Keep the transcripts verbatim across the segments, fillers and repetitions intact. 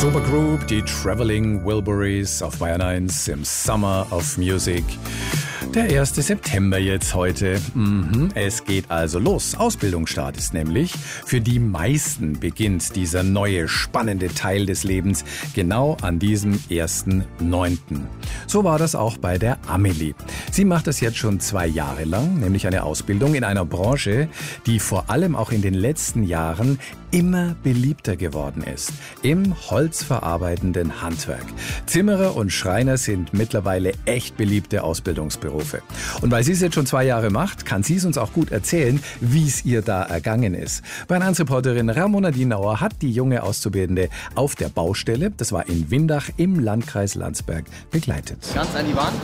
Supergroup, die Traveling Wilburys auf Bayern eins im Summer of Music. Der erste September jetzt heute. Mhm, es geht also los. Ausbildungsstart ist nämlich. Für die meisten beginnt dieser neue, spannende Teil des Lebens genau an diesem ersten neunten So war das auch bei der Amelie. Sie macht das jetzt schon zwei Jahre lang, nämlich eine Ausbildung in einer Branche, die vor allem auch in den letzten Jahren immer beliebter geworden ist. Im holzverarbeitenden Handwerk. Zimmerer und Schreiner sind mittlerweile echt beliebte Ausbildungsberufe. Und weil sie es jetzt schon zwei Jahre macht, kann sie es uns auch gut erzählen, wie es ihr da ergangen ist. Bayern eins Reporterin Ramona Dienauer hat die junge Auszubildende auf der Baustelle, das war in Windach im Landkreis Landsberg, begleitet. Ganz an die Wand.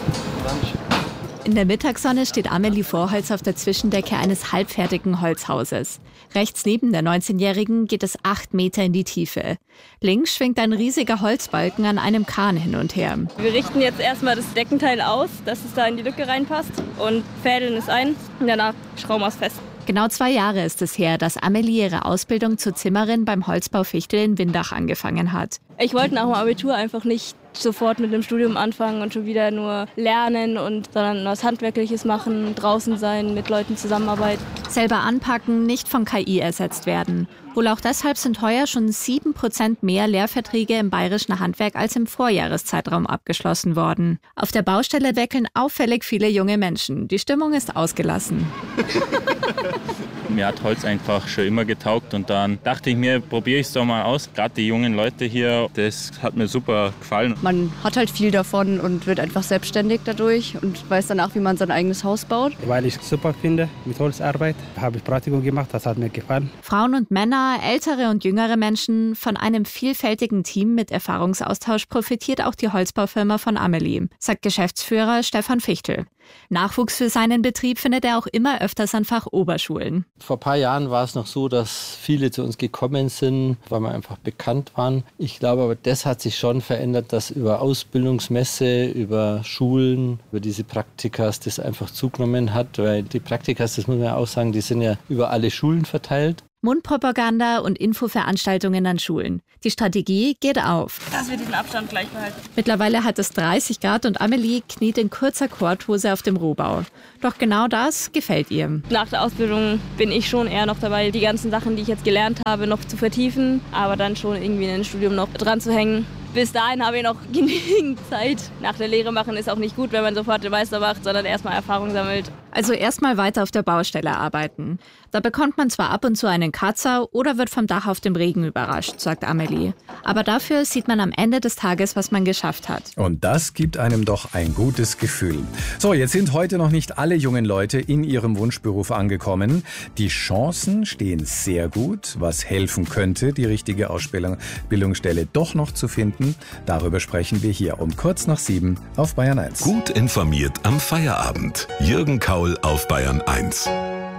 In der Mittagssonne steht Amelie Vorholz auf der Zwischendecke eines halbfertigen Holzhauses. Rechts neben der neunzehnjährigen geht es acht Meter in die Tiefe. Links schwingt ein riesiger Holzbalken an einem Kahn hin und her. Wir richten jetzt erstmal das Deckenteil aus, dass es da in die Lücke reinpasst und fädeln es ein und danach schrauben wir es fest. Genau zwei Jahre ist es her, dass Amelie ihre Ausbildung zur Zimmerin beim Holzbau Fichtel in Windach angefangen hat. Ich wollte nach dem Abitur einfach nicht sofort mit dem Studium anfangen und schon wieder nur lernen, und, sondern was Handwerkliches machen, draußen sein, mit Leuten zusammenarbeiten. Selber anpacken, nicht von K I ersetzt werden. Wohl auch deshalb sind heuer schon sieben Prozent mehr Lehrverträge im bayerischen Handwerk als im Vorjahreszeitraum abgeschlossen worden. Auf der Baustelle werkeln auffällig viele junge Menschen. Die Stimmung ist ausgelassen. Mir hat Holz einfach schon immer getaugt und dann dachte ich mir, probiere ich es doch mal aus. Gerade die jungen Leute hier, das hat mir super gefallen. Man hat halt viel davon und wird einfach selbstständig dadurch und weiß danach, wie man sein eigenes Haus baut. Weil ich es super finde mit Holzarbeit, habe ich Praktikum gemacht, das hat mir gefallen. Frauen und Männer, ältere und jüngere Menschen, von einem vielfältigen Team mit Erfahrungsaustausch profitiert auch die Holzbaufirma von Amelie, sagt Geschäftsführer Stefan Fichtel. Nachwuchs für seinen Betrieb findet er auch immer öfters an Fachoberschulen. Vor ein paar Jahren war es noch so, dass viele zu uns gekommen sind, weil wir einfach bekannt waren. Ich glaube aber, das hat sich schon verändert, dass über Ausbildungsmesse, über Schulen, über diese Praktikas das einfach zugenommen hat. Weil die Praktikas, das muss man ja auch sagen, die sind ja über alle Schulen verteilt. Mundpropaganda und Infoveranstaltungen an Schulen. Die Strategie geht auf. Dass wir diesen Abstand gleich behalten. Mittlerweile hat es dreißig Grad und Amelie kniet in kurzer Korthose auf dem Rohbau. Doch genau das gefällt ihr. Nach der Ausbildung bin ich schon eher noch dabei, die ganzen Sachen, die ich jetzt gelernt habe, noch zu vertiefen, aber dann schon irgendwie in ein Studium noch dran zu hängen. Bis dahin habe ich noch genügend Zeit. Nach der Lehre machen ist auch nicht gut, wenn man sofort den Meister macht, sondern erstmal Erfahrung sammelt. Also erstmal weiter auf der Baustelle arbeiten. Da bekommt man zwar ab und zu einen Kratzer oder wird vom Dach auf dem Regen überrascht, sagt Amelie. Aber dafür sieht man am Ende des Tages, was man geschafft hat. Und das gibt einem doch ein gutes Gefühl. So, jetzt sind heute noch nicht alle jungen Leute in ihrem Wunschberuf angekommen. Die Chancen stehen sehr gut, was helfen könnte, die richtige Ausbildungsstelle doch noch zu finden. Darüber sprechen wir hier um kurz nach sieben auf Bayern eins. Gut informiert am Feierabend. Jürgen Kaul auf Bayern eins.